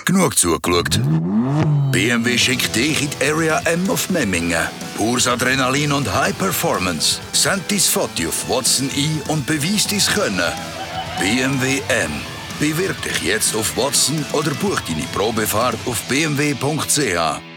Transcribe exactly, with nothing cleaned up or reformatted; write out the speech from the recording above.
genug zugeschaut? B M W schickt dich in die Area M auf Memmingen. Pures Adrenalin und High Performance. Send dein Foto auf Watson ein und beweis dein Können. B M W M. Bewirb dich jetzt auf Watson oder buch deine Probefahrt auf b m w punkt c h.